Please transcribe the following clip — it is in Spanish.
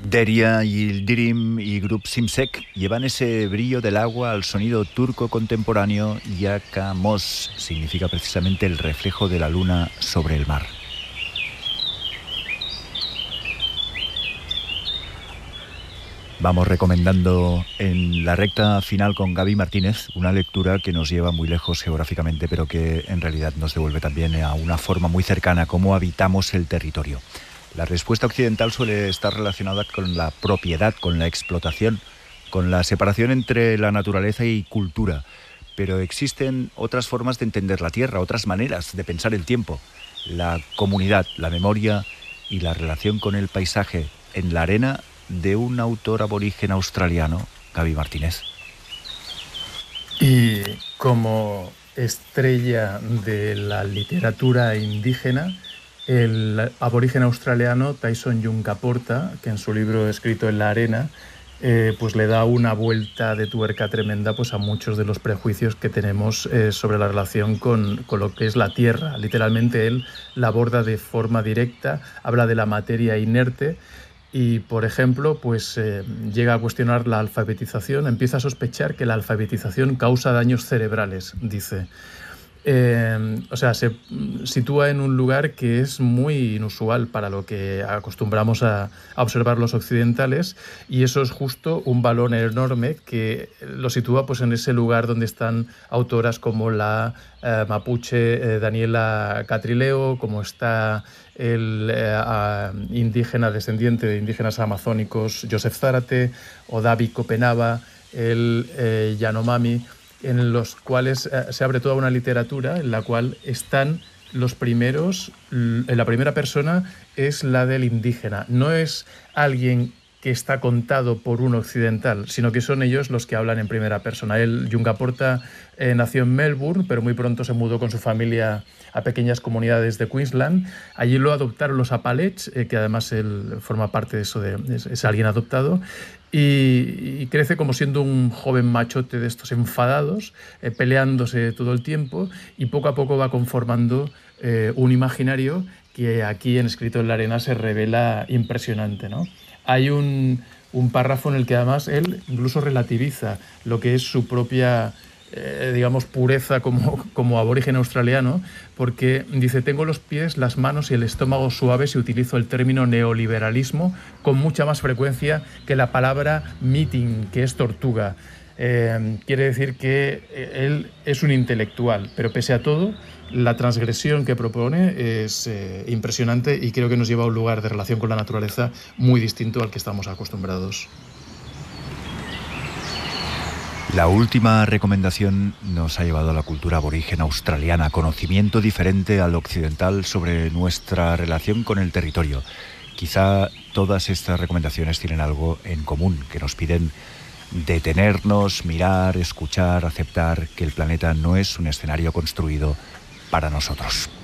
Deria Yildirim y Grup Simsek llevan ese brillo del agua al sonido turco contemporáneo. Yakamos significa precisamente el reflejo de la luna sobre el mar. Vamos recomendando en la recta final con Gaby Martínez una lectura que nos lleva muy lejos geográficamente, pero que en realidad nos devuelve también a una forma muy cercana cómo habitamos el territorio. La respuesta occidental suele estar relacionada con la propiedad, con la explotación, con la separación entre la naturaleza y cultura. Pero existen otras formas de entender la tierra, otras maneras de pensar el tiempo. La comunidad, la memoria y la relación con el paisaje en la arena de un autor aborigen australiano, Gaby Martínez. Y como estrella de la literatura indígena, el aborigen australiano Tyson Yunkaporta, que en su libro escrito En la arena, pues le da una vuelta de tuerca tremenda pues a muchos de los prejuicios que tenemos sobre la relación con lo que es la tierra. Literalmente él la aborda de forma directa, habla de la materia inerte y, por ejemplo, pues llega a cuestionar la alfabetización, empieza a sospechar que la alfabetización causa daños cerebrales, dice. O sea, se sitúa en un lugar que es muy inusual para lo que acostumbramos a observar los occidentales, y eso es justo un valor enorme que lo sitúa pues en ese lugar donde están autoras como la mapuche Daniela Catrileo, como está el indígena descendiente de indígenas amazónicos Joseph Zárate, o David Copenhaga, el Yanomami, en los cuales se abre toda una literatura en la cual están los primeros, la primera persona es la del indígena, no es alguien que está contado por un occidental, sino que son ellos los que hablan en primera persona. Él, Yunkaporta, nació en Melbourne, pero muy pronto se mudó con su familia a pequeñas comunidades de Queensland. Allí lo adoptaron los Apalech, que además él forma parte de eso, es alguien adoptado, y crece como siendo un joven machote de estos enfadados, peleándose todo el tiempo, y poco a poco va conformando un imaginario que aquí en Escrito en la arena se revela impresionante, ¿no? Hay un párrafo en el que además él incluso relativiza lo que es su propia, digamos, pureza como aborigen australiano, porque dice: tengo los pies, las manos y el estómago suaves, y utilizo el término neoliberalismo con mucha más frecuencia que la palabra meeting, que es tortuga. Quiere decir que él es un intelectual, pero pese a todo, la transgresión que propone es impresionante, y creo que nos lleva a un lugar de relación con la naturaleza muy distinto al que estamos acostumbrados. La última recomendación nos ha llevado a la cultura aborigen australiana, conocimiento diferente al occidental sobre nuestra relación con el territorio. Quizá todas estas recomendaciones tienen algo en común, que nos piden detenernos, mirar, escuchar, aceptar que el planeta no es un escenario construido para nosotros.